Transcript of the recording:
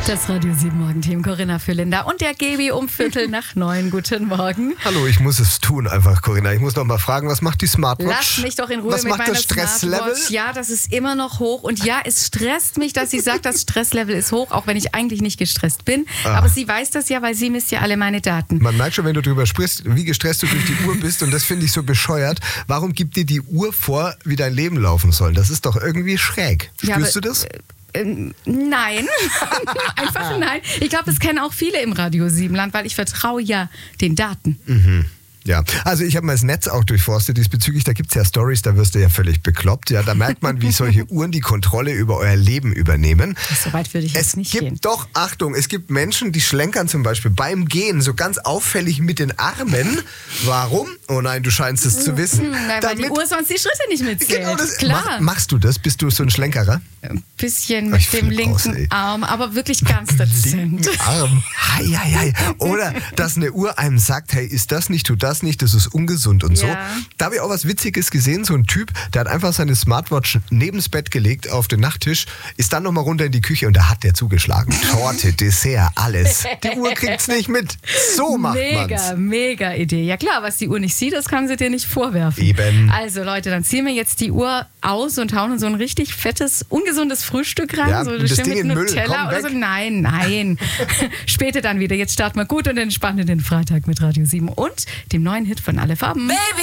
Das Radio 7 Morgenteam, Corinna Füllinder und der Gebi um 8:15. Guten Morgen. Hallo, ich muss es tun einfach, Corinna. Ich muss noch mal fragen, was macht die Smartwatch? Lass mich doch in Ruhe was mit macht meiner das Stresslevel? Smartwatch. Ja, das ist immer noch hoch. Und ja, es stresst mich, dass sie sagt, das Stresslevel ist hoch, auch wenn ich eigentlich nicht gestresst bin. Aber sie weiß das ja, weil sie misst ja alle meine Daten. Man merkt schon, wenn du darüber sprichst, wie gestresst du durch die Uhr bist. Und das finde ich so bescheuert. Warum gibt dir die Uhr vor, wie dein Leben laufen soll? Das ist doch irgendwie schräg. Spürst du das? Nein, einfach nein. Ich glaube, das kennen auch viele im Radio 7-Land, weil ich vertraue ja den Daten. Ja, also ich habe mal das Netz auch durchforstet diesbezüglich, da gibt es ja Stories, da wirst du ja völlig bekloppt. Ja, da merkt man, wie solche Uhren die Kontrolle über euer Leben übernehmen. So weit würde ich jetzt nicht gehen. Doch, Achtung, es gibt Menschen, die schlenkern zum Beispiel beim Gehen so ganz auffällig mit den Armen. Warum? Oh nein, du scheinst es zu wissen. Nein, weil die Uhr sonst die Schritte nicht mitzählt. Genau das. Klar. Machst du das? Bist du so ein Schlenkerer? Ein bisschen mit dem linken Arm, aber wirklich ganz dezent. Arm. Hei. Oder dass eine Uhr einem sagt, hey, ist das nicht, tu das nicht, das ist ungesund und so. Da habe ich auch was Witziges gesehen, so ein Typ, der hat einfach seine Smartwatch neben's Bett gelegt auf den Nachttisch, ist dann nochmal runter in die Küche und da hat der zugeschlagen. Torte, Dessert, alles. Die Uhr kriegt's nicht mit. So macht man's. Mega Idee. Ja klar, was die Uhr nicht sieht, das kann sie dir nicht vorwerfen. Eben. Also Leute, dann ziehen wir jetzt die Uhr aus und hauen in so ein richtig fettes, ungesundes Frühstück rein. Ja, so das schön Ding mit in Müll. Nutella Komm, oder so. weg. Nein. Später dann wieder. Jetzt starten wir gut und entspannt in den Freitag mit Radio 7 und dem neuen Hit von Alle Farben. Baby!